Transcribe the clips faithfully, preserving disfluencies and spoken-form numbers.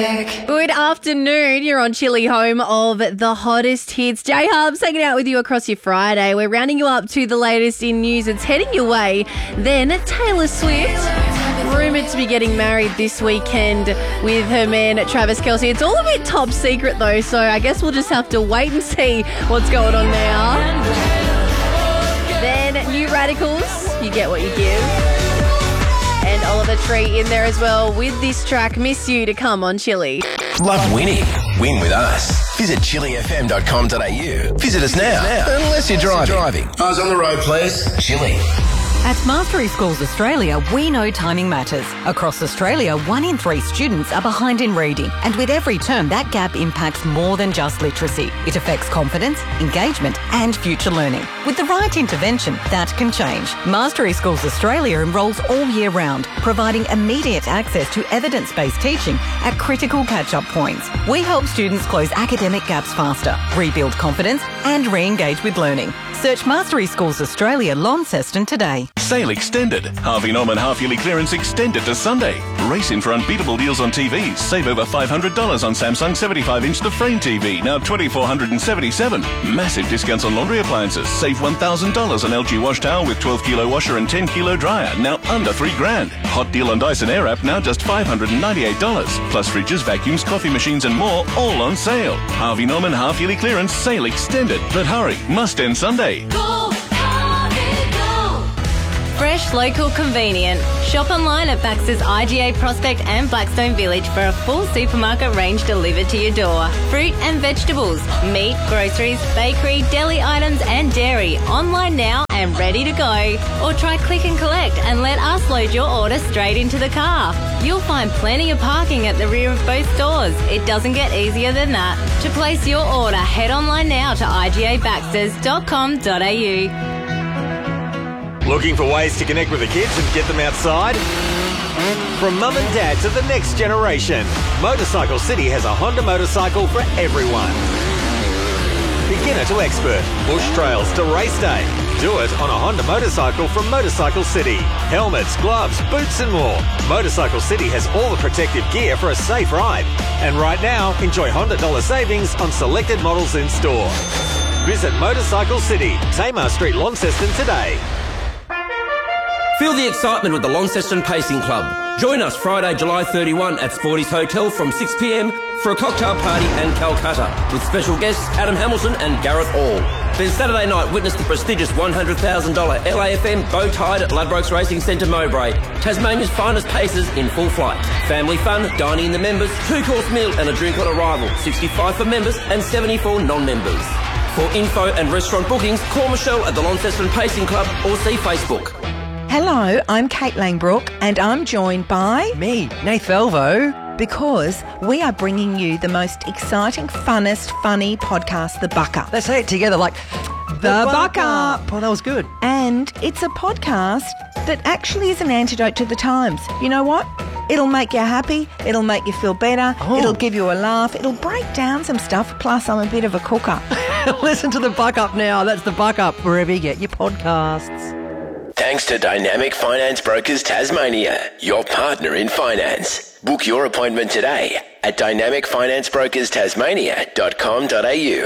Good afternoon. You're on Chilli, home of the hottest hits. J-Hub's hanging out with you across your Friday. We're rounding you up to the latest in news. It's heading your way. Then Taylor Swift, rumoured to be getting married this weekend with her man Travis Kelce. It's all a bit top secret though, so I guess we'll just have to wait and see what's going on now. Then New Radicals, you get what you give. And Oliver Tree in there as well with this track, Miss You, to come on Chilli. Love winning? Win with us. Visit chili f m dot com dot a u. Visit us now, unless you're driving. Eyes on the road, please. Chilli. At Mastery Schools Australia, we know timing matters. Across Australia, one in three students are behind in reading. And with every term, that gap impacts more than just literacy. It affects confidence, engagement and future learning. With the right intervention, that can change. Mastery Schools Australia enrolls all year round, providing immediate access to evidence-based teaching at critical catch-up points. We help students close academic gaps faster, rebuild confidence and re-engage with learning. Search Mastery Schools Australia Launceston today. Sale extended. Harvey Norman half-yearly clearance extended to Sunday. Race in for unbeatable deals on T Vs. Save over five hundred dollars on Samsung seventy-five inch The Frame T V, now two thousand four hundred seventy-seven dollars. Massive discounts on laundry appliances. Save one thousand dollars on L G wash towel with twelve kilo washer and ten kilo dryer, now under three grand. Hot deal on Dyson Airwrap, now just five hundred ninety-eight dollars. Plus fridges, vacuums, coffee machines and more, all on sale. Harvey Norman half-yearly clearance, sale extended. But hurry, must end Sunday. Go, Harvey, go. Fresh, local, convenient. Shop online at Baxter's I G A Prospect and Blackstone Village for a full supermarket range delivered to your door. Fruit and vegetables, meat, groceries, bakery, deli items and dairy. Online now and ready to go. Or try click and collect and let us load your order straight into the car. You'll find plenty of parking at the rear of both stores. It doesn't get easier than that. To place your order, head online now to i g a baxters dot com dot a u. Looking for ways to connect with the kids and get them outside? From mum and dad to the next generation, Motorcycle City has a Honda motorcycle for everyone. Beginner to expert, bush trails to race day. Do it on a Honda motorcycle from Motorcycle City. Helmets, gloves, boots and more. Motorcycle City has all the protective gear for a safe ride. And right now, enjoy Honda dollar savings on selected models in store. Visit Motorcycle City, Tamar Street, Launceston today. Feel the excitement with the Launceston Pacing Club. Join us Friday, July thirty-first at Sporty's Hotel from six p m for a cocktail party and Calcutta with special guests Adam Hamilton and Gareth Hall. Then Saturday night, witness the prestigious one hundred thousand dollars L A F M bow tide at Ladbrokes Racing Centre Mowbray. Tasmania's finest pacers in full flight. Family fun, dining in the members, two-course meal and a drink on arrival. sixty-five for members and seventy-four non-members. For info and restaurant bookings, call Michelle at the Launceston Pacing Club or see Facebook. Hello, I'm Kate Langbrook and I'm joined by... me, Nath Velvo. Because we are bringing you the most exciting, funnest, funny podcast, The Buck Up. Let's say it together like... The, the Buck, Buck Up. Up. Oh, that was good. And it's a podcast that actually is an antidote to the times. You know what? It'll make you happy. It'll make you feel better. Oh. It'll give you a laugh. It'll break down some stuff. Plus, I'm a bit of a cooker. Listen to The Buck Up now. That's The Buck Up, wherever you get your podcasts. Thanks to Dynamic Finance Brokers Tasmania, your partner in finance. Book your appointment today at dynamic finance brokers tasmania dot com dot a u.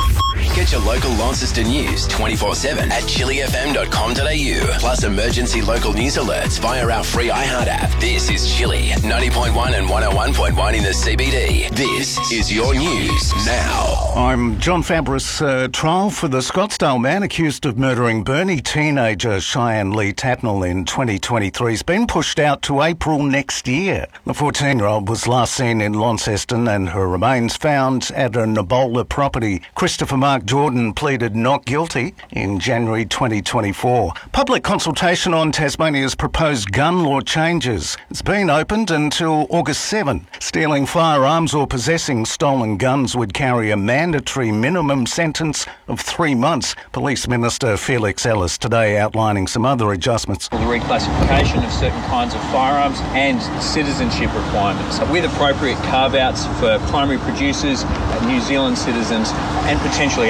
Get your local Launceston news twenty-four seven at chili f m dot com dot a u. Plus emergency local news alerts via our free iHeart app. This is Chilli, ninety point one and one oh one point one in the C B D. This is your news now. I'm John Fabris. Uh, trial for the Scottsdale man accused of murdering Burnie teenager Cheyenne Lee Tatnall in twenty twenty-three has been pushed out to April next year. The fourteen-year-old was last seen in Launceston and her remains found at a Nabola property. Christopher Mark Jordan pleaded not guilty in January twenty twenty-four. Public consultation on Tasmania's proposed gun law changes. It's been opened until August seventh. Stealing firearms or possessing stolen guns would carry a mandatory minimum sentence of three months. Police Minister Felix Ellis today outlining some other adjustments. The reclassification of certain kinds of firearms and citizenship requirements with appropriate carve-outs for primary producers, New Zealand citizens and potentially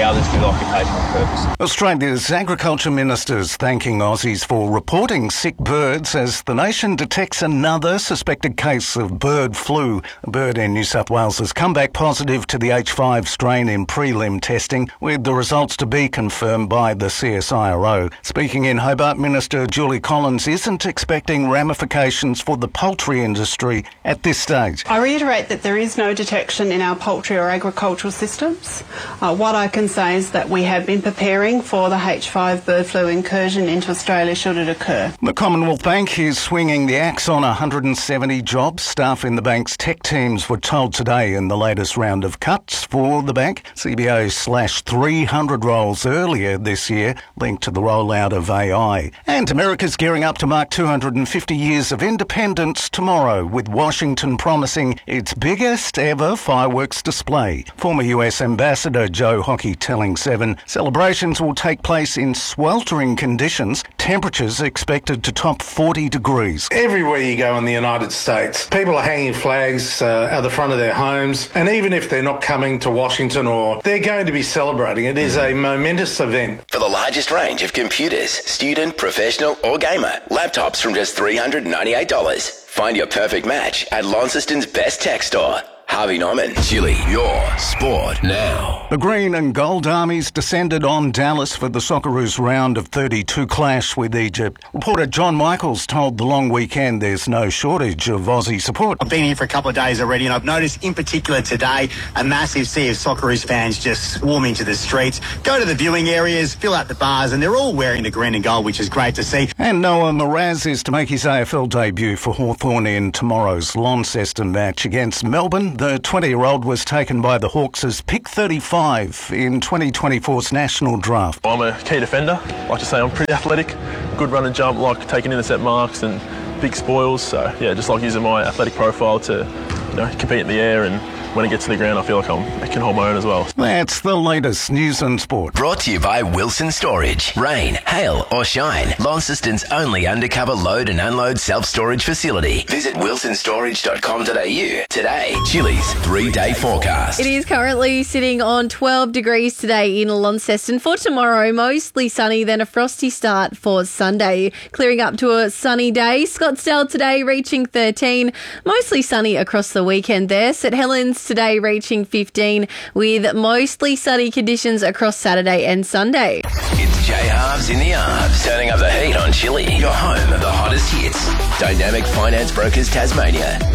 three others with occupational purpose. Australia's agriculture ministers thanking Aussies for reporting sick birds as the nation detects another suspected case of bird flu. A bird in New South Wales has come back positive to the H five strain in prelim testing, with the results to be confirmed by the C S I R O. Speaking in Hobart, Minister Julie Collins isn't expecting ramifications for the poultry industry at this stage. I reiterate that there is no detection in our poultry or agricultural systems. Uh, what I can say is that we have been preparing for the H five bird flu incursion into Australia should it occur. The Commonwealth Bank is swinging the axe on one hundred seventy jobs. Staff in the bank's tech teams were told today in the latest round of cuts for the bank. C B O slashed three hundred roles earlier this year, linked to the rollout of A I. And America's gearing up to mark two hundred fifty years of independence tomorrow, with Washington promising its biggest ever fireworks display. Former U S Ambassador Joe Hockey telling Seven celebrations will take place in sweltering conditions, temperatures expected to top forty degrees. Everywhere you go in the United States, people are hanging flags uh, at the front of their homes, and even if they're not coming to Washington or they're going to be celebrating, it is a momentous event. For the largest range of computers, student, professional or gamer, laptops from just three hundred ninety-eight dollars. Find your perfect match at Launceston's best tech store. Harvey Norman, Chili, your sport now. The Green and Gold Armies descended on Dallas for the Socceroos round of thirty-two clash with Egypt. Reporter John Michaels told The Long Weekend there's no shortage of Aussie support. I've been here for a couple of days already, and I've noticed in particular today a massive sea of Socceroos fans just swarming to the streets, go to the viewing areas, fill out the bars, and they're all wearing the green and gold, which is great to see. And Noah Mraz is to make his A F L debut for Hawthorn in tomorrow's Launceston match against Melbourne. The twenty-year-old was taken by the Hawks as pick thirty-five in twenty twenty-four's national draft. I'm a key defender. I like to say I'm pretty athletic, good run and jump, like taking intercept marks and big spoils. So yeah, just like using my athletic profile to, you know, compete in the air, and when it gets to the ground I feel like I'm, I can hold my own as well. That's the latest news and sport. Brought to you by Wilson Storage. Rain, hail or shine, Launceston's only undercover load and unload self-storage facility. Visit wilson storage dot com dot a u today. Chili's three-day forecast. It is currently sitting on twelve degrees today in Launceston. For tomorrow, mostly sunny, then a frosty start for Sunday. Clearing up to a sunny day. Scottsdale today reaching thirteen. Mostly sunny across the weekend there. St Helens today reaching fifteen, with mostly sunny conditions across Saturday and Sunday. It's J Halves in the Arms, turning up the heat on Chili, your home of the hottest hits. Dynamic Finance Brokers Tasmania.